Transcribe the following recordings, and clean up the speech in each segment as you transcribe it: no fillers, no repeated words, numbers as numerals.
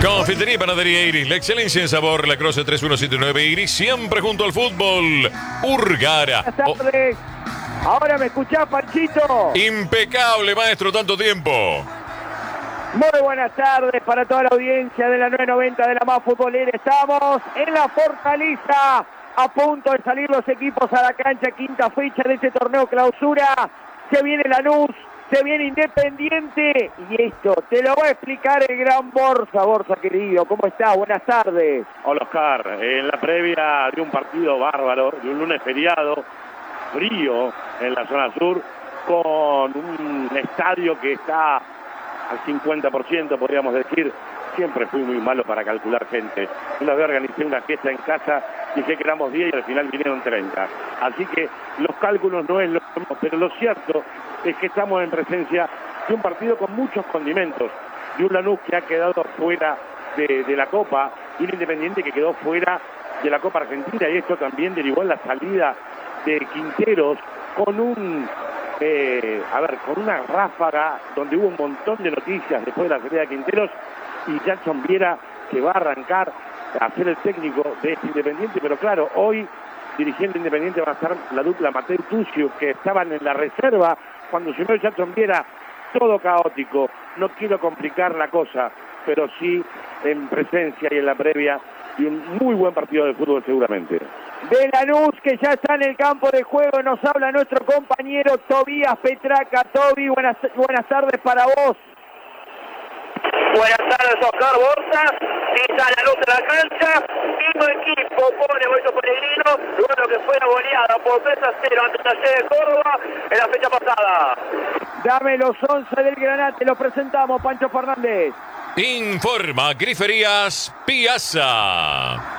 Confitería y Panadería Iris, la excelencia en sabor, la Croce 3179 Iris, siempre junto al fútbol. Urgara. Buenas tardes. Ahora me escuchás, Panchito. Impecable, maestro, tanto tiempo. Muy buenas tardes para toda la audiencia de la 990 de la más futbolera. Estamos en la Fortaleza, a punto de salir los equipos a la cancha, quinta fecha de este torneo clausura. Se viene Lanús, se viene Independiente y esto te lo va a explicar el gran Borja. Borja, querido, ¿cómo estás? Buenas tardes. Hola, Oscar. En la previa de un partido bárbaro, de un lunes feriado, frío en la zona sur, con un estadio que está al 50%, podríamos decir. Siempre fui muy malo para calcular gente. Una vez organicé una fiesta en casa, dije que éramos 10 y al final vinieron 30. Así que los cálculos no es lo mismo, pero lo cierto es que estamos en presencia de un partido con muchos condimentos, de un Lanús que ha quedado fuera de la Copa y un Independiente que quedó fuera de la Copa Argentina, y esto también derivó en la salida de Quinteros con con una ráfaga donde hubo un montón de noticias después de la salida de Quinteros, y Jackson Viera que va a arrancar a ser el técnico de este Independiente. Pero claro, hoy dirigiendo Independiente va a estar la dupla Mateo Tucio, que estaban en la reserva cuando se unió Jackson Viera. Todo caótico, no quiero complicar la cosa, pero sí en presencia y en la previa y un muy buen partido de fútbol seguramente. De Lanús, que ya está en el campo de juego, nos habla nuestro compañero Tobías Petraca. Tobi, buenas tardes para vos. Buenas tardes, Oscar Borja. Pisa la luz de la cancha. Mismo equipo pone Boito Pellegrino, luego lo que fue la goleada por 3-0 ante Talleres de Córdoba en la fecha pasada. Dame los 11 del Granate, los presentamos, Pancho Fernández. Informa Griferías Piazza.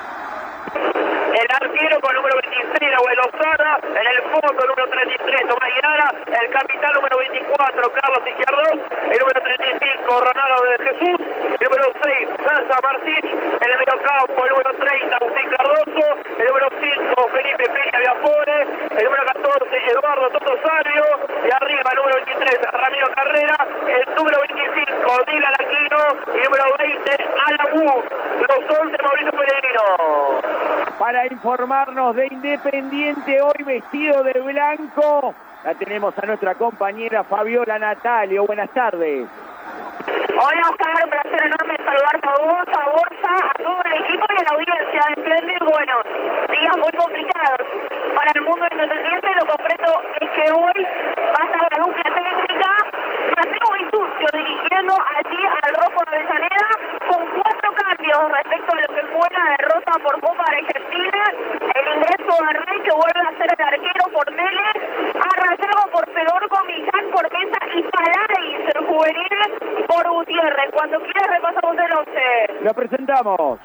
El arquero con número 26, Nahuel Lozada. En el fondo, número 33, Tomás Guiara. El capitán, número 24, Carlos Izquierdos. El número 35, Ronaldo de Jesús. El número 6, Sansa Martín. En el medio campo, el número 30, Agustín Cardoso. El número 5, Felipe Peña Viapore. El número 14, Eduardo Toto Sabio. Y arriba, el número 23, Ramiro Carrera. El número 25, Dylan Aquino. Y el número 20, Alamú. Los 11, Mauricio Pellegrino. Para informarnos de Independiente, hoy vestido de blanco, la tenemos a nuestra compañera Fabiola Natalio. Buenas tardes. Hola, Oscar, un placer enorme saludarte a vos, a Borja, a todo el equipo y a la audiencia. Entender, bueno, días muy complicados para el mundo independiente. Lo concreto es que hoy va a estar la dupla técnica Mateo Itucio dirigiendo allí al Rojo de Avellaneda, con 4 cambios respecto a lo que fue la derrota por Copa Argentina. El ingreso de Rey, que vuelve a ser el arquero por Tele, Arrayado por Fedorco, Millán por Mesa y Paladis, el juvenil, por Gutiérrez. Cuando quieras repasamos el 11. Lo presentamos.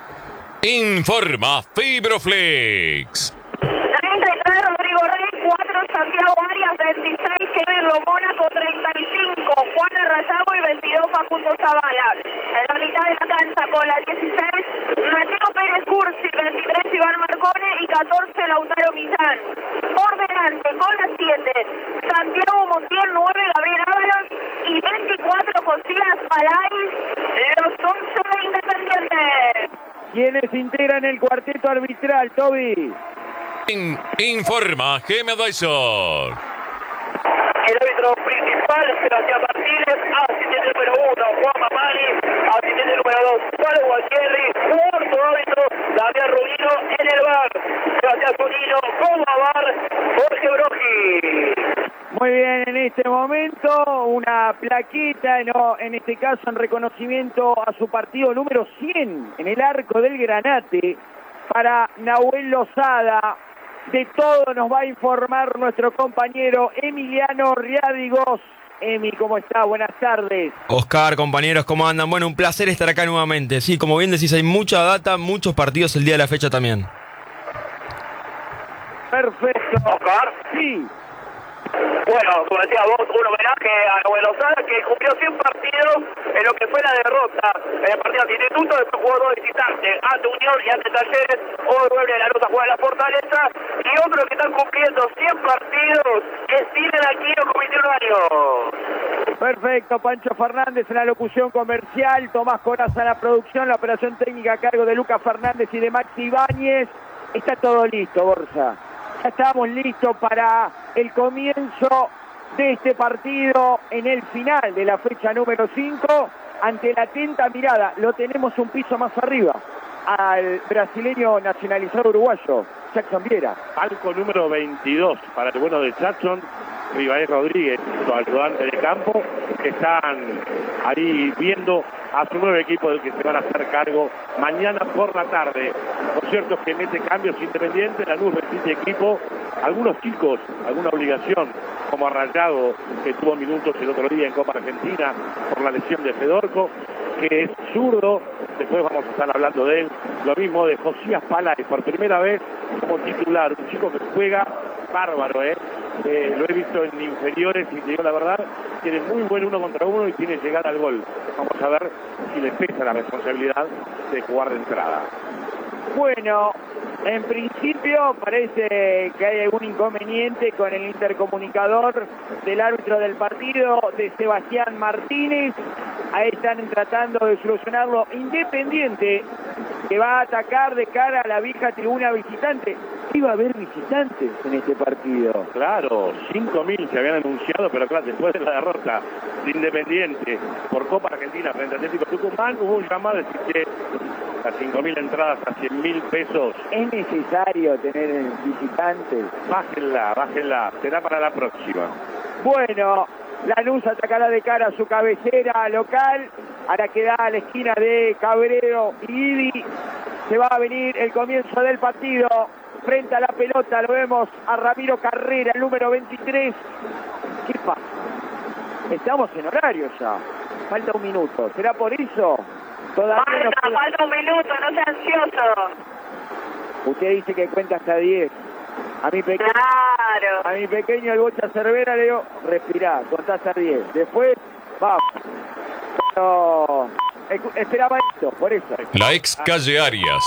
Informa Fibroflex. 33, Rodrigo Rey, 4, Santiago Arias, 26, Kevin Mónaco, 35, Juan Arrayado y 22, Facundo Zavala. En la mitad de la cancha con la 16, Mateo Pérez Cursi, 23, Iván Marcone y 14, Lautaro Millán. Por delante con la 7, Santiago Montiel, 9, Gabriel Ábalos y 24, Josías Palais, los 11 de Independiente. ¿Quiénes integran el cuarteto arbitral, Toby? Informa Geme Advisor. El árbitro principal, Sebastián Martínez. Asistente número 1, Juan Mamani. Asistente número 2, Pablo Gualtieri. Cuarto árbitro, Damián Rubino. En el bar, Sebastián Zunino. Como bar, Jorge Brogi. Muy bien, en este momento una plaqueta, en este caso en reconocimiento a su partido número 100 en el arco del Granate para Nahuel Lozada. De todo nos va a informar nuestro compañero Emiliano Riadigos. Emi, ¿cómo está? Buenas tardes. Oscar, compañeros, ¿cómo andan? Bueno, un placer estar acá nuevamente. Sí, como bien decís, hay mucha data, muchos partidos el día de la fecha también. Perfecto. Oscar. Sí. Bueno, como decía vos, un homenaje a Noel Lozada, que cumplió 100 partidos en lo que fue la derrota en el partido de Instituto, después jugó 2 visitantes, ante Unión y ante Talleres. Hoy vuelve la Ruta, juega en la Fortaleza, y otros que están cumpliendo 100 partidos es Steven Aquino con 21 años. Perfecto, Pancho Fernández en la locución comercial, Tomás Coraza en la producción, la operación técnica a cargo de Lucas Fernández y de Maxi Ibáñez. Está todo listo, Borja. Ya estamos listos para el comienzo de este partido en el final de la fecha número 5. Ante la atenta mirada, lo tenemos un piso más arriba, al brasileño nacionalizado uruguayo, Jackson Viera. Palco número 22 para el bueno de Jackson, Rivaez Rodríguez, su ayudante de campo, que están ahí viendo a su nuevo equipo del que se van a hacer cargo mañana por la tarde. Lo cierto es que en este cambio es Independiente, Lanús repite equipo, algunos chicos, alguna obligación, como Arrayado, que tuvo minutos el otro día en Copa Argentina por la lesión de Fedorco, que es zurdo, después vamos a estar hablando de él. Lo mismo de Josías Palay, por primera vez como titular, un chico que juega bárbaro, lo he visto en inferiores y te digo la verdad, tiene muy buen 1 contra 1 y tiene llegada al gol. Vamos a ver si le pesa la responsabilidad de jugar de entrada. Bueno, en principio parece que hay algún inconveniente con el intercomunicador del árbitro del partido, de Sebastián Martínez. Ahí están tratando de solucionarlo. Independiente, que va a atacar de cara a la vieja tribuna visitante. Iba a haber visitantes en este partido. Claro, 5.000 se habían anunciado, pero claro, después de la derrota de Independiente por Copa Argentina frente a Atlético Tucumán, hubo un llamado de decir que las 5.000 entradas a 100.000 pesos. ¿Es necesario tener visitantes? Bájenla, será para la próxima. Bueno, Lanús atacará de cara a su cabecera local, ahora queda a la esquina de Cabrero y Idi. Se va a venir el comienzo del partido. Frente a la pelota lo vemos a Ramiro Carrera, el número 23. ¿Qué pasa? Estamos en horario ya. Falta un minuto. ¿Será por eso? Todavía Falta un minuto, no sea ansioso. Usted dice que cuenta hasta 10. A mi pequeño el Bocha Cervera le digo, respirá, contá hasta 10. Después, vamos. No, esperaba esto, por eso. La ex calle Arias.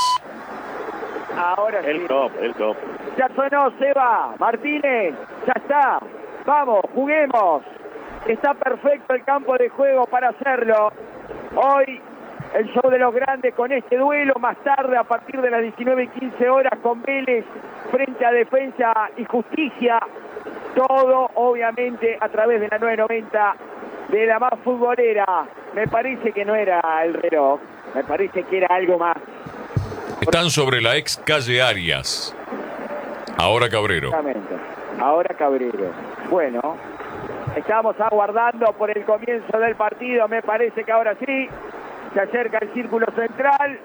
Ahora sí. El top. Ya sonó, Seba, Martínez, ya está. Vamos, juguemos. Está perfecto el campo de juego para hacerlo. Hoy, el show de los grandes con este duelo. Más tarde, a partir de las 19:15 horas, con Vélez frente a Defensa y Justicia. Todo, obviamente, a través de la 990 de la más futbolera. Me parece que no era el reloj. Me parece que era algo más. Están sobre la ex calle Arias. Ahora Cabrero. Exactamente. Ahora Cabrero. Bueno, estamos aguardando por el comienzo del partido. Me parece que ahora sí. Se acerca el círculo central.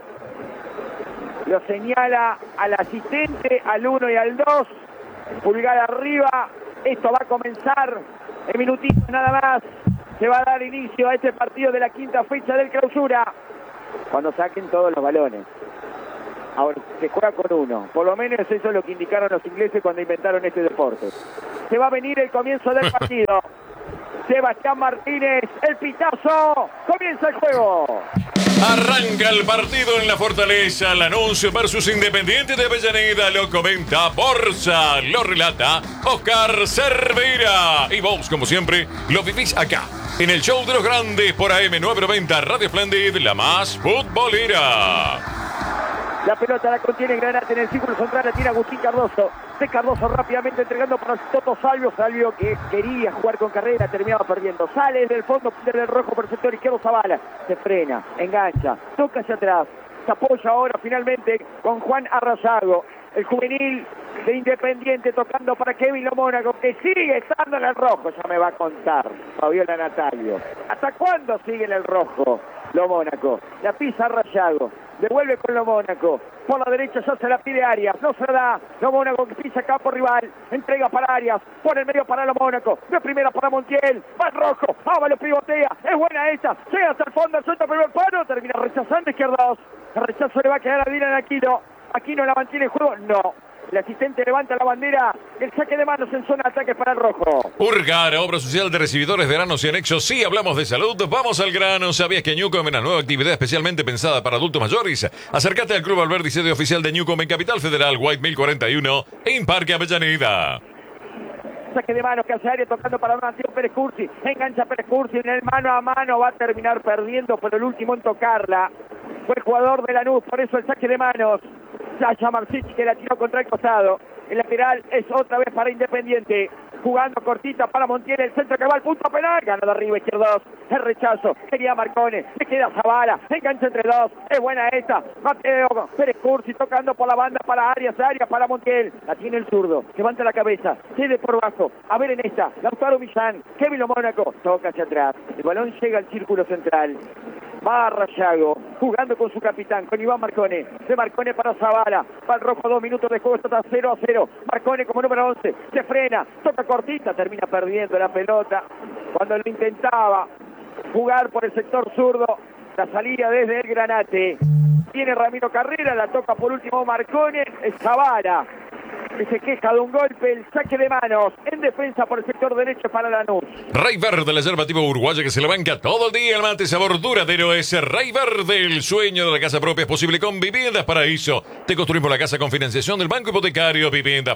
Lo señala al asistente, al 1 y al 2. Pulgar arriba. Esto va a comenzar en minutitos nada más. Se va a dar inicio a este partido de la quinta fecha del Clausura. Cuando saquen todos los balones. Ahora se juega con uno. Por lo menos eso es lo que indicaron los ingleses cuando inventaron este deporte. Se va a venir el comienzo del partido. Sebastián Martínez, el pitazo. Comienza el juego. Arranca el partido en la Fortaleza. Lanús versus Independiente de Avellaneda. Lo comenta Borja, lo relata Oscar Cervera. Y vos, como siempre, lo vivís acá, en el show de los grandes por AM990 Radio Splendid, la más futbolera. La pelota la contiene Granate en el círculo central, la tiene Agustín Cardoso. De Cardoso rápidamente entregando para Toto Salvio. Salvio que quería jugar con Carrera, terminaba perdiendo. Sale del fondo del rojo por el sector izquierdo Zavala. Se frena, engancha, toca hacia atrás. Se apoya ahora finalmente con Juan Arrayago. El juvenil de Independiente tocando para Kevin Lo Mónaco, que sigue estando en el rojo. Ya me va a contar Fabiola Natalio. ¿Hasta cuándo sigue en el rojo Lo Mónaco? La pisa Arrayago. Devuelve con Lo Mónaco. Por la derecha ya se la pide Arias. No se la da. Lo Mónaco que pisa campo rival. Entrega para Arias. Por el medio para Lo Mónaco. De primera para Montiel. Va el rojo. Ábalo pivotea. Es buena esta. Llega hasta el fondo. Suelta el primer palo. Termina rechazando izquierdos. El rechazo le va a quedar a Dylan Aquino. Aquino la mantiene en juego. No. El asistente levanta la bandera. El saque de manos en zona de ataque para el rojo. Urgar, obra social de recibidores de granos y anexos. Sí, hablamos de salud. Vamos al grano. ¿Sabías que Newcom es una nueva actividad especialmente pensada para adultos mayores? Acércate al Club Alberdi, sede oficial de Newcom en Capital Federal, White 1041, en Parque Avellaneda. Saque de mano que hace área tocando para Donatio Pérez Cursi. Engancha Pérez Cursi en el mano a mano. Va a terminar perdiendo, pero el último en tocarla fue el jugador de Lanús. Por eso el saque de manos. Sasha Marcic, que la tiró contra el costado. El lateral es otra vez para Independiente. Jugando cortita para Montiel. El centro que va al punto penal. Gana de arriba izquierdos. El rechazo. Quería Marcone. Le queda Zavala. Engancha entre dos. Es buena esta. Mateo Pérez Cursi tocando por la banda para Arias para Montiel. La tiene el zurdo. Levanta la cabeza. Cede por bajo. A ver en esta. Lautaro Millán. Kevin Mónaco. Toca hacia atrás. El balón llega al círculo central. Va a Rayago, jugando con su capitán, con Iván Marcone. De Marcone para Zavala. Va el rojo, 2 minutos de juego, está 0-0. Marcone como número 11. Se frena, toca cortita, termina perdiendo la pelota. Cuando lo intentaba jugar por el sector zurdo, la salida desde el Granate. Tiene Ramiro Carrera, la toca por último Marcone. Es Zavala, que se queja de un golpe, el saque de manos en defensa por el sector derecho para Lanús. Rey Verde, la yerba tipo uruguaya que se le banca todo el día. El mate sabor duradero es Rey Verde. El sueño de la casa propia es posible con Viviendas Paraíso. Te construimos la casa con financiación del Banco Hipotecario.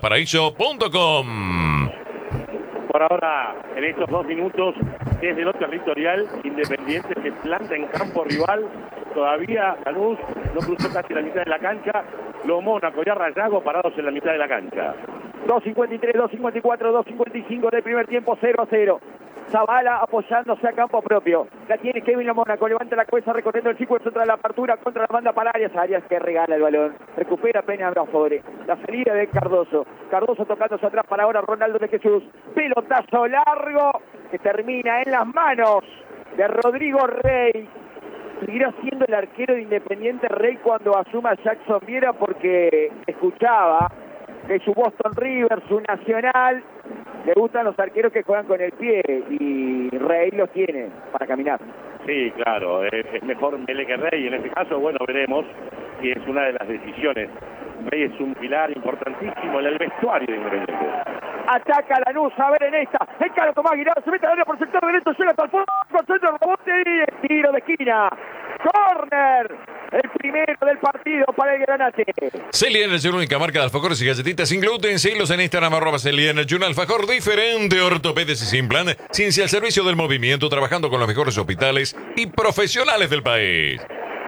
Viviendasparaíso.com. Por ahora, en estos 2 minutos, desde lo territorial, Independiente se planta en campo rival. Todavía Lanús no cruzó casi la mitad de la cancha. Los Mónaco y Rayago parados en la mitad de la cancha. 2.53, 2.54, 2.55 del primer tiempo, 0-0. Zavala apoyándose a campo propio. La tiene Kevin Mónaco, levanta la cabeza recorriendo el círculo central de la apertura contra la banda para Arias. Arias que regala el balón. Recupera Peña Brafore. La salida de Cardoso. Cardoso tocándose atrás para ahora Ronaldo de Jesús. Pelotazo largo que termina en las manos de Rodrigo Rey. Seguirá siendo el arquero de Independiente Rey cuando asuma Jackson Viera, porque escuchaba que su Boston River, su Nacional, le gustan los arqueros que juegan con el pie y Rey los tiene para caminar. Sí, claro, es mejor Mele que Rey. En este caso, bueno, veremos si es una de las decisiones. Rey es un pilar importantísimo en el vestuario de Independiente. Ataca Lanús, a ver en esta. Encara Tomás Guirado, se mete al área por el sector derecho, llega hasta el fondo, centro, rebote y tiro de esquina. ¡Corner! El primero del partido para el Granate. Celia Energy, la única marca de alfajores y galletitas sin gluten. Seguilos en Instagram, @Celia Energy, un alfajor diferente, ortopedes y sin plan. Ciencia al servicio del movimiento, trabajando con los mejores hospitales y profesionales del país.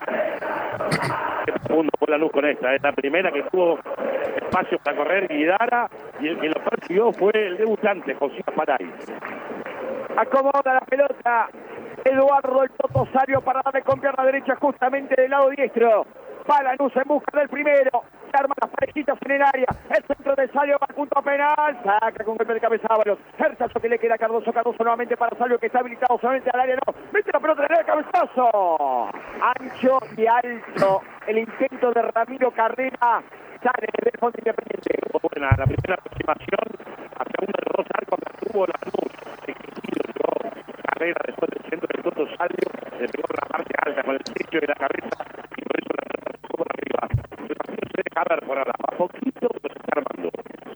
Segundo fue Lanús con esta. Es la primera que tuvo espacio para correr Guidara, y el que lo persiguió fue el debutante, José Paray. Acomoda la pelota Eduardo el Toto Salvio para darle con pierna derecha justamente del lado diestro. Va Lanús en busca del primero. Se arman las parejitas en el área. El centro de Salvio va al punto penal. Saca con golpe de cabeza Ábalos. El tazo que le queda a Cardoso. Cardoso nuevamente para Salvio, que está habilitado solamente al área. No, mete la pelota en el área, cabezazo. Ancho y alto. El intento de Ramiro Carrera. Sale desde el fondo Independiente. Buena, la primera aproximación hacia uno de los dos arcos que tuvo Lanús. Carrera después del centro del Toto Salvio. Le pegó la parte alta con el techo de la cabeza. Y por eso la pelota se por arriba. El partido se deja ver por ahora. A poquito, pero se está armando.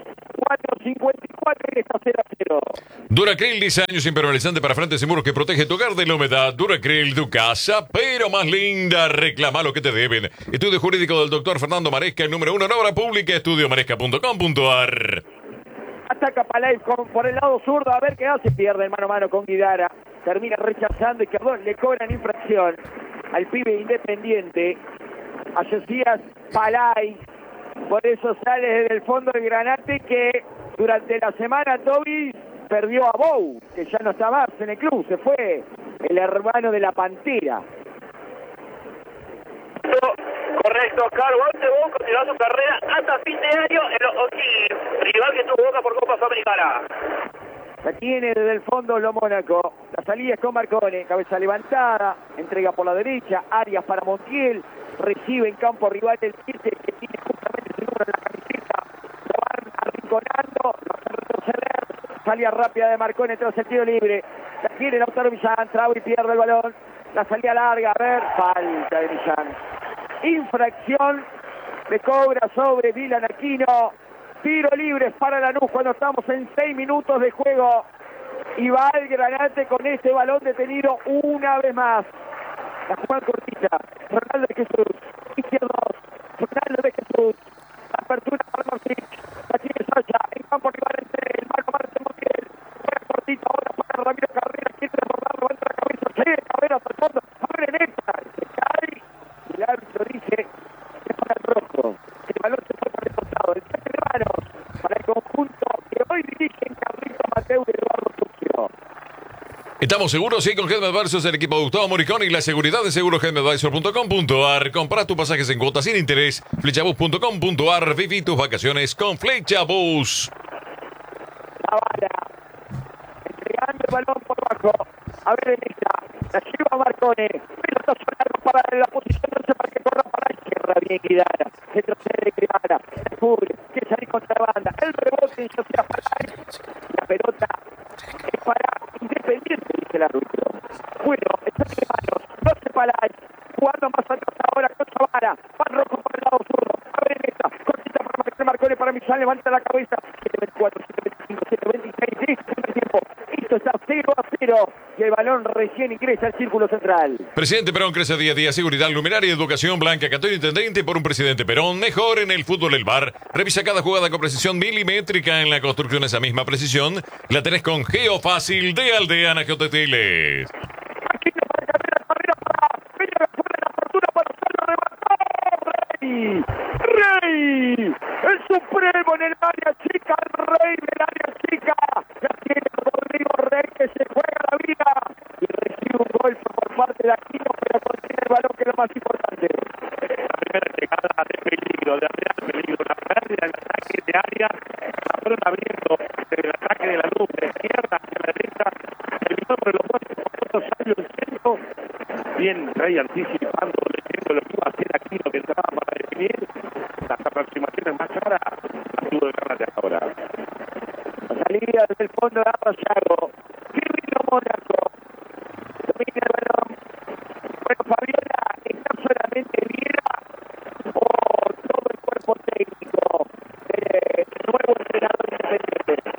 4.54 y está 0-0. Duracril, diseños impermeabilizante para frentes y muros que protege tu hogar de la humedad. Duracril, tu casa, pero más linda. Reclama lo que te deben. Estudio jurídico del doctor Fernando Maresca, el número 1 en obra pública, estudiomaresca.com.ar. Ataca Palay por el lado zurdo, a ver qué hace. Pierde el mano a mano con Guidara. Termina rechazando y Cardón le cobran infracción al pibe Independiente. A Josías Palay. Por eso sale desde el fondo del Granate, que durante la semana Toby perdió a Bou, que ya no está más en el club. Se fue el hermano de la Pantera. Correcto, Carlos Bou continuó su carrera hasta fin de año en los O'Higgins, rival que tuvo Boca por Copa Sudamericana. La tiene desde el fondo lo Mónaco. La salida es con Marcone, cabeza levantada, entrega por la derecha, Arias para Montiel, recibe en campo rival el 7 que tiene justamente su número en la camiseta. Lo van arrinconando, lo hacen retroceder. Salida rápida de Marcone tras el tiro libre. La tiene Lautaro Millán, traba y pierde el balón. La salida larga, a ver, falta de Millán. Infracción de cobra sobre Dylan Aquino. Tiro libre para Lanús cuando estamos en 6 minutos de juego. Y va el Granate con este balón detenido una vez más. La jugada cortita. Ronaldo de Jesús. Izquierdo. Ronaldo de Jesús. Apertura para Martínez. La tiene Sacha. En campo rival entre el Marco Martín Montiel. Juega cortita ahora para Ramiro Carrera. Quiere desbordar. Levanta la cabeza. Sigue Carrera hasta el fondo. Abre neta. Se cae. Y el árbitro dice que para el rojo. El balón se fue para el costado. El saque de manos para el conjunto que hoy dirigen Carlito Mateu y Eduardo Sucio. Estamos seguros, sí, con Headmed Versus, el equipo de Gustavo Moricón y la seguridad de seguroheadmedvisor.com.ar. Compra tus pasajes en cuotas sin interés. Flechabus.com.ar. Viví tus vacaciones con Flechabus. Zavala entregando el balón por bajo. A ver en esta. La lleva Marcone. Pelotazo largo para la posición 11 para que corra para la izquierda. Bien Guidara. Retrocede Guidara. Descubre. Quiere salir contra la banda. El rebote en Sociedad Palay. La pelota es para Independiente, dice el árbitro. Bueno, está de manos. 12 Palay. Jugando más atrás ahora con Zavala. Van Rojo por el lado zurdo. A ver en esta. Cortita para Marcone para Millán. Levanta la cabeza. 7-24, 7-25, 7-26. Es el primer tiempo. Esto está 0-0. Y el balón recién ingresa al círculo central. Presidente Perón crece día a día. Seguridad, luminaria, educación, Blanca, Cantón Intendente por un presidente Perón. Mejor en el fútbol el VAR. Revisa cada jugada con precisión milimétrica. En la construcción esa misma precisión la tenés con Geofácil de Aldeana Geoteteles. Marquinhos para Carrera para Peña fuera de la apertura para Salo, remató Rey, el supremo en el área chica, el rey del área chica, la tiene Rodrigo Rey que se juega la vida y recibe un golpe por parte de Aquino, pero contiene el balón que es lo más importante. La primera llegada de peligro, de real peligro, la pérdida del ataque de área, la fueron abriendo del ataque de la luz de izquierda hacia la derecha, terminó por los dos años el centro, bien Rey anticipando, leyendo lo que iba a hacer Aquino que entraba para definir, las aproximaciones más claras las tuvo de Granate hasta ahora. La salida desde el fondo de Arroyago, Firmino Mónaco, domina el balón. Bueno, Fabiola, ¿está solamente Viera o todo el cuerpo técnico del nuevo entrenador Independiente?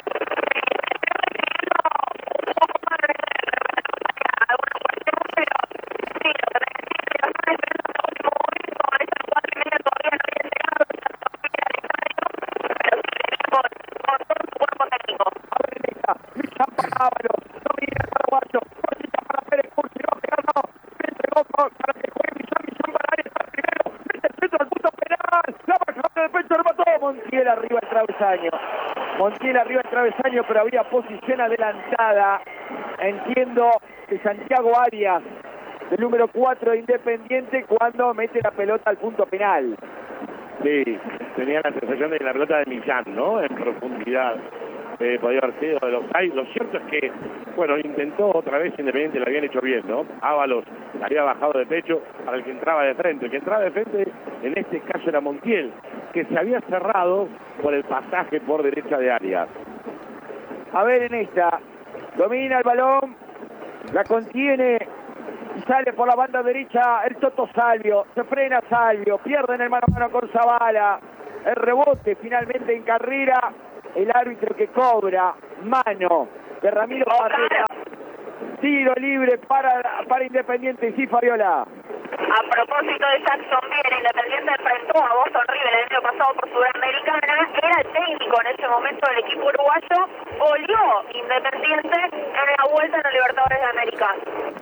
Ábalos, domina el paraguayo, cortita para Pérez Cursi, va pegando, le entregó para que juegue Millán para área, está primero, mete el centro al punto penal, la bajada de pecho, remató, Montiel arriba el travesaño, pero había posición adelantada, entiendo que Santiago Arias, el número 4 de Independiente, cuando mete la pelota al punto penal. Sí, tenía la sensación de que la pelota de Millán, ¿no? En profundidad. Podía haber sido de los offside. Lo cierto es que, bueno, intentó otra vez Independiente, lo habían hecho bien, ¿no? Ábalos la había bajado de pecho para el que entraba de frente. El que entraba de frente, en este caso era Montiel, que se había cerrado por el pasaje por derecha de Arias. A ver en esta, domina el balón, la contiene y sale por la banda derecha el Toto Salvio, se frena Salvio, pierden el mano a mano con Zavala, el rebote finalmente en Carrera. El árbitro que cobra, mano de Ramiro Barrera, tiro libre para Independiente, sí, Fabiola. A propósito de Jackson bien, Independiente enfrentó a Boston River el año pasado por Sudamericana, era el técnico en ese momento del equipo uruguayo, goleó Independiente en la vuelta en los Libertadores de América.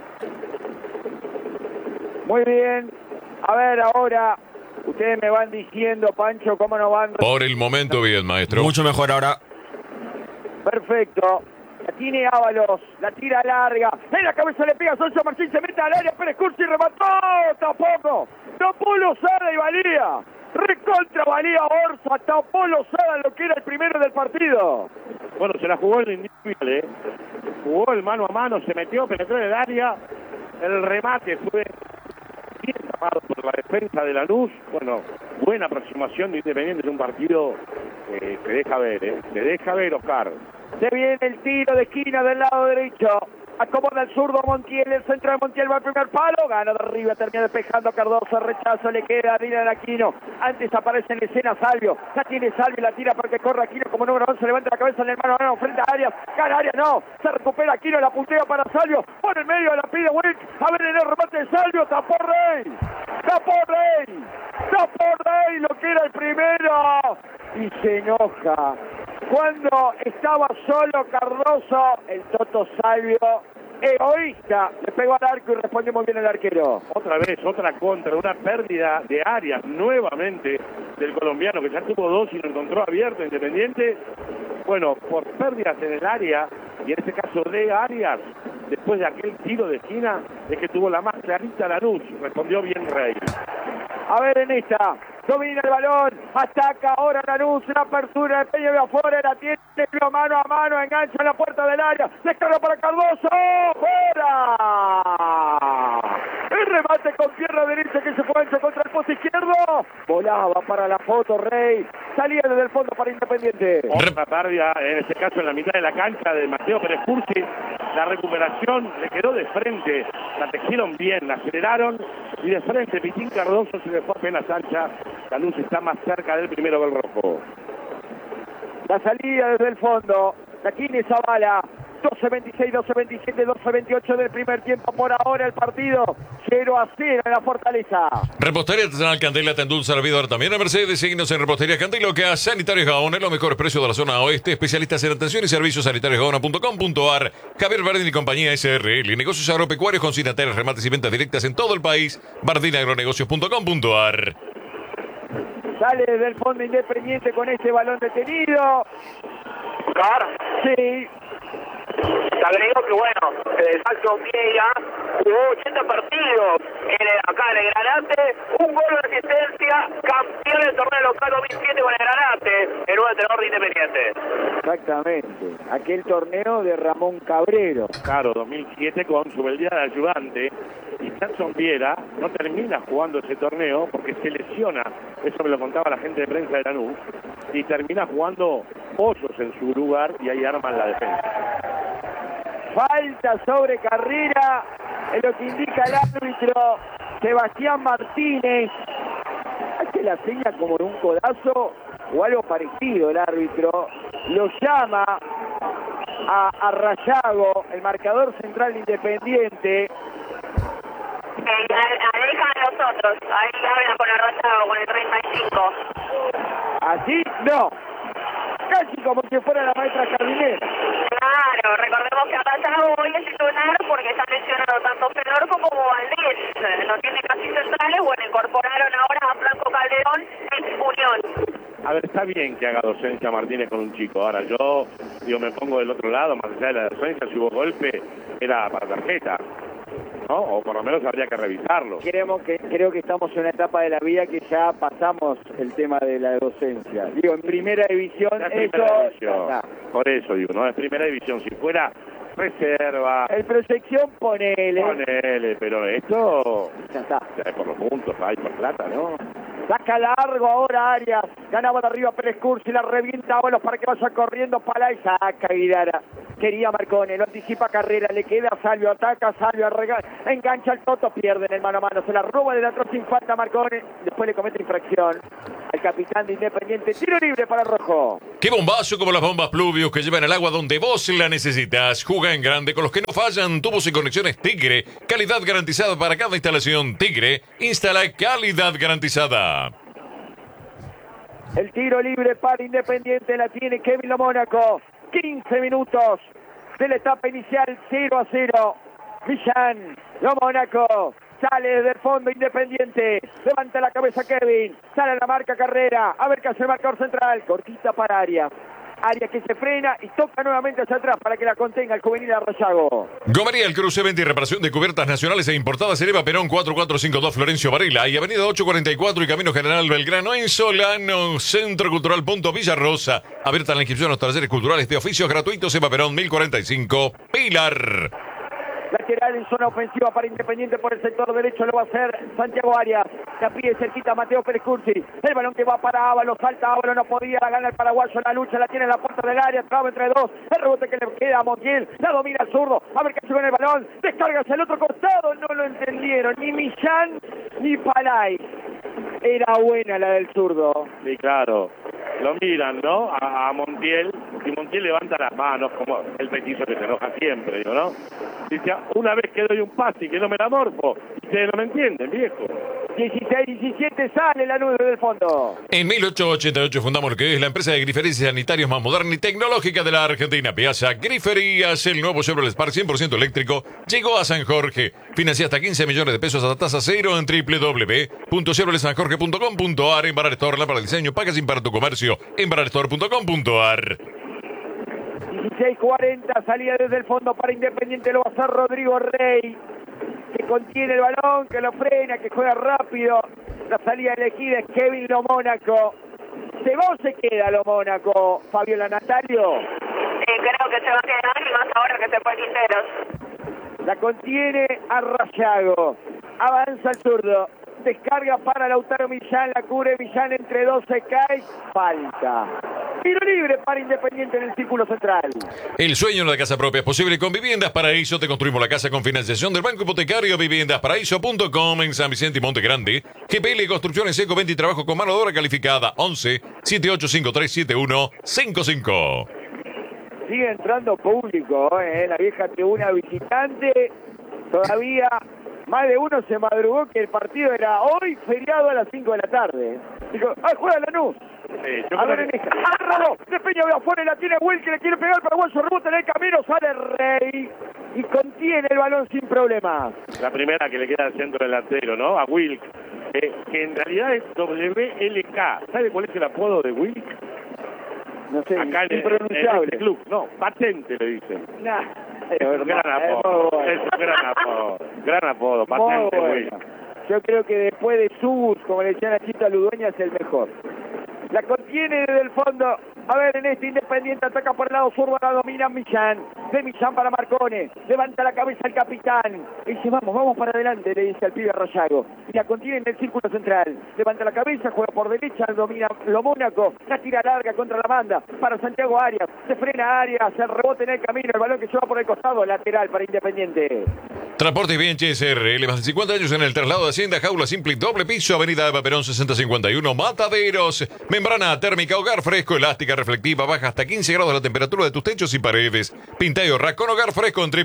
Muy bien, a ver ahora, ustedes me van diciendo, Pancho, cómo nos van. Por el momento bien, maestro. Mucho mejor ahora. Perfecto. La tiene Ábalos, la tira larga. En la cabeza le pega Sonso Martín, se mete al área, Pérez Cursi remató. Tampoco. Tapó Lozada y Valía. Recontra Valía Orza, tapó Lozada lo que era el primero del partido. Bueno, se la jugó el individual, ¿eh? Jugó el mano a mano, se metió, penetró en el área. El remate fue bien tapado por la defensa de Lanús. Bueno, buena aproximación de Independiente en un partido que deja ver, ¿eh? Se deja ver, Oscar. Se viene el tiro de esquina del lado derecho. Acomoda el zurdo Montiel, el centro de Montiel va al primer palo, gana de arriba, termina despejando Cardoso, rechazo, le queda a Dylan Aquino. Antes aparece en escena Salvio, la tiene Salvio, la tira porque corre Aquino como número 11, levanta la cabeza en el mano a mano frente a Arias, gana Arias, no, se recupera Aquino, la puntea para Salvio, por el medio la pide Wick, a ver en el remate de Salvio, tapó Rey, lo que era el primero, y se enoja. Cuando estaba solo Cardoso, el Toto Salvio, egoísta, le pegó al arco y respondió muy bien el arquero. Otra vez, otra contra, una pérdida de Arias nuevamente del colombiano, que ya tuvo dos y lo encontró abierto, Independiente. Bueno, por pérdidas en el área, y en este caso de Arias, después de aquel tiro de esquina, es que tuvo la más clarita Lanús, respondió bien Rey. A ver en esta, domina el balón, ataca ahora Lanús, una apertura de Peña de afuera, la tiene mano a mano, engancha en la puerta del área, descarga para Cardoso, ¡fuera! El remate con pierna derecha que se fue ancho contra el poste izquierdo, volaba para la foto Rey, salía desde el fondo para Independiente. Otra pérdida, en este caso en la mitad de la cancha de Mateo Pérez Cursi, la recuperación le quedó de frente, la tejieron bien, la aceleraron y de frente Pitín Cardoso se le fue apenas ancha. Lanús está más cerca del primero del rojo. La salida desde el fondo, Taquini Zavala, 12-26, 12-27, 12-28 del primer tiempo. Por ahora el partido 0-0 en la Fortaleza. Repostería Artesanal Candela te endulza la vida ahora también a Mercedes. Síguenos en Repostería Candela, que a Sanitarios Gaona, los mejores precios de la zona oeste. Especialistas en atención y servicios sanitariosgaona.com.ar. Javier Bardín y compañía SRL. Negocios agropecuarios con sinatarios, remates y ventas directas en todo el país. bardinagronegocios.com.ar. Sale desde el fondo Independiente con este balón detenido. Sí. Te agrego que bueno, Saxon Vieira jugó 80 partidos acá en el Granate, un gol de asistencia, campeón del torneo local 2007 con el Granate, el nuevo entrenador de Independiente. Exactamente, aquel torneo de Ramón Cabrero. Claro, 2007 con su Beldía de ayudante, y Saxon Viera no termina jugando ese torneo porque se lesiona, eso me lo contaba la gente de prensa de Lanús, y termina jugando Hoyos en su lugar y ahí arman la defensa. Falta sobre Carrera, es lo que indica el árbitro Sebastián Martínez. Hace la seña como de un codazo o algo parecido el árbitro. Lo llama a Rayago, el marcador central de Independiente. Aleja a nosotros, ahí habla con el Rayago con el 35. Así no, casi como si fuera la maestra jardinera. Claro, recordemos que Rayago hoy es titular porque está lesionado tanto Fedorco como Valdés. No tiene casi centrales, bueno, incorporaron ahora a Franco Calderón en Unión. A ver, está bien que haga docencia Martínez con un chico. Ahora yo, me pongo del otro lado, más allá de la docencia, si hubo golpe, era para tarjeta, ¿no? O por lo menos habría que revisarlo. Creo que estamos en una etapa de la vida que ya pasamos el tema de la docencia. Digo, en primera división, Por eso digo, no es primera división. Si fuera reserva, el proyección, ponele, pero esto ya está. Ya es por los puntos, hay por plata, ¿no? Saca largo ahora Arias, ganaba de arriba Pérez Cursi, la revienta a Bolos para que vaya corriendo Palay, saca Guidara, quería Marcone, lo anticipa Carrera, le queda Salvio, ataca Salvio, engancha el Toto, pierde en el mano a mano, se la roba de atrás sin falta Marcone, después le comete infracción al capitán de Independiente, tiro libre para el rojo. ¡Qué bombazo como las bombas Pluvius que llevan el agua donde vos la necesitas! Juega en grande con los que no fallan, tubos y conexiones Tigre, calidad garantizada para cada instalación. Tigre, instala calidad garantizada. El tiro libre para Independiente la tiene Kevin Lo Mónaco. 15 minutos de la etapa inicial, 0-0. Millán, Lo Mónaco, sale desde el fondo Independiente. Levanta la cabeza Kevin, sale a la marca Carrera. A ver qué hace el marcador central. Cortita para Arias. Arias que se frena y toca nuevamente hacia atrás para que la contenga el juvenil de Rayago. Gomería El Cruce, venta y reparación de cubiertas nacionales e importadas en Eva Perón 4452 Florencio Varela y Avenida 844 y Camino General Belgrano en Solano. Centro Cultural Punto Villarrosa. Abierta la inscripción a los talleres culturales de oficios gratuitos. Eva Perón 1045 Pilar. Lateral en zona ofensiva para Independiente por el sector derecho lo va a hacer Santiago Arias. La pide cerquita Mateo Pérez Cursi. El balón que va para Ábalos, salta Ábalos, no podía, la gana el paraguayo, la lucha la tiene en la puerta del área, traba entre dos. El rebote que le queda a Montiel, la domina el zurdo. A ver qué hace con el balón. Descarga hacia el otro costado, no lo entendieron. Ni Millán ni Palay. Era buena la del zurdo. Sí, claro. Lo miran, ¿no? A Montiel, y Montiel levanta las manos como el petizo que se enoja siempre, digo, ¿no? Dice, una vez que doy un pase y que no me la morfo, ustedes no me entienden, viejo. 16-17 sale la nube del fondo. En 1888 fundamos lo que es la empresa de griferías y sanitarios más moderna y tecnológica de la Argentina. Piazza Griferías, el nuevo Chevrolet Spark 100% eléctrico, llegó a San Jorge. Financia hasta 15 millones de pesos a tasa cero en www.chevroletsanjorge.com.ar. Embarar Store, para el diseño, packaging para tu comercio. Embararstore.com.ar. 16-40, salía desde el fondo para Independiente, lo va a hacer Rodrigo Rey, que contiene el balón, que lo frena, que juega rápido. La salida elegida es Kevin Lo Mónaco. ¿Se va o se queda Lo Mónaco, Fabiola Natalio? Creo que se va a quedar y más ahora que se fue Quinteros. La contiene a Rayago. Avanza el zurdo. Descarga para Lautaro Millán, la cubre Millán, entre dos se cae, falta. Tiro libre para Independiente en el círculo central. El sueño de la casa propia es posible con Viviendas Paraíso. Te construimos la casa con financiación del Banco Hipotecario. Viviendasparaíso.com en San Vicente y Monte Grande. GPL Construcciones Seco, venta y trabajo con mano de obra calificada. 11 78537155. Sigue entrando público, la vieja tribuna visitante. Todavía más de uno se madrugó que el partido era hoy feriado a las 5 de la tarde. Dijo, juega Lanús. A ver en esta. ¡Arrado! De Peña de afuera, la tiene Will, que le quiere pegar para Paraguayo, rebota en el camino, sale Rey y contiene el balón sin problemas. La primera que le queda al centro delantero, ¿no? A Wilk, que en realidad es WLK. ¿Sabe cuál es el apodo de Wilk? No sé, acá en impronunciable. este club. No, patente le dicen. Nah, es un gran apodo. Es un gran apodo. Gran apodo, patente Wilk. Yo creo que después de Subus, como le decían a Chita Ludueña, es el mejor. La contiene desde el fondo. A ver, en este Independiente ataca por el lado zurdo, la domina Millán. De Millán para Marcone. Levanta la cabeza el capitán. Y dice, vamos para adelante, le dice al pibe Rayago. Y la contiene en el círculo central. Levanta la cabeza, juega por derecha, domina Lo Mónaco. La tira larga contra la banda para Santiago Arias. Se frena Arias, el rebote en el camino. El balón que lleva por el costado, lateral para Independiente. Transportes Bien SRL, más de 50 años en el traslado de Hacienda, jaula simple, doble piso, avenida Eva Perón 6051, Mataderos. Membrana térmica, hogar fresco, elástica, reflectiva, baja hasta 15 grados la temperatura de tus techos y paredes. Pinta y ahorra con hogar fresco en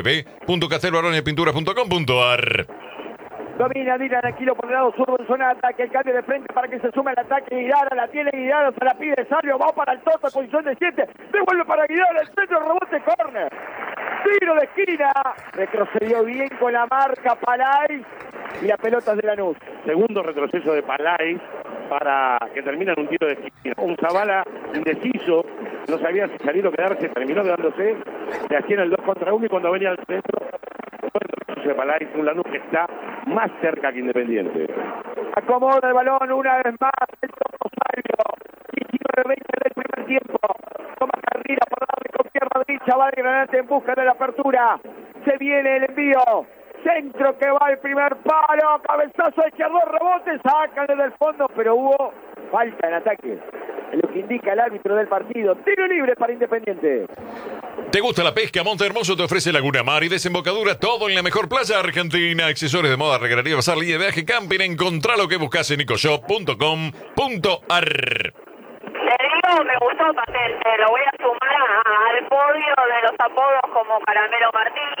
www.castelbaronepintura.com.ar. Domina Dylan Aquilo por el lado zurdo en zona de ataque, el cambio de frente para que se sume el ataque. Guidara la tiene, Guidara se la pide Salvio, va para el Toto, posición de 7, devuelve para Guidara, el centro, rebote, córner. Tiro de esquina, retrocedió bien con la marca Palay y la pelota es de Lanús. Segundo retroceso de Palay para que termina en un tiro de esquina. Un Zavala indeciso, no sabía si salir o quedarse, terminó quedándose, le hacían el 2 contra 1 y cuando venía al centro, de Palay, un Lanús que está más cerca que Independiente. Acomoda el balón una vez más el Toto Salvio. 19-20 del primer tiempo. Toma carrera para darle con pierna derecha, va de Granate en busca de la apertura. Se viene el envío. Centro que va el primer palo, cabezazo de izquierdo, rebote, sacan desde el fondo, pero hubo falta en ataque. Es lo que indica el árbitro del partido. Tiro libre para Independiente. ¿Te gusta la pesca? Monte Hermoso te ofrece Laguna Mar y Desembocadura, todo en la mejor playa argentina. Accesorios de moda, recreativa, salida de viaje, camping. Encontrá lo que buscas en ecoshop.com.ar. Te digo, me gustó Patente, lo voy a sumar al podio de los apodos como Caramelo Martínez.